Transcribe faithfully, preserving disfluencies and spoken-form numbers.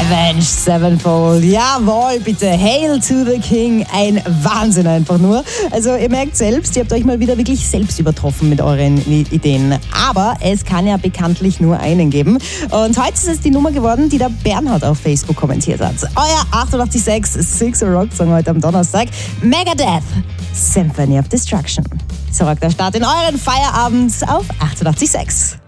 Avenged Sevenfold. Jawohl, bitte. Hail to the King. Ein Wahnsinn einfach nur. Also ihr merkt selbst, ihr habt euch mal wieder wirklich selbst übertroffen mit euren Ideen. Aber es kann ja bekanntlich nur einen geben. Und heute ist es die Nummer geworden, die der Bernhard auf Facebook kommentiert hat. Euer achtundachtzig Komma sechs Six Rock Song heute am Donnerstag. Megadeth, Symphony of Destruction. So rockt der Start in euren Feierabend auf achtundachtzig Komma sechs.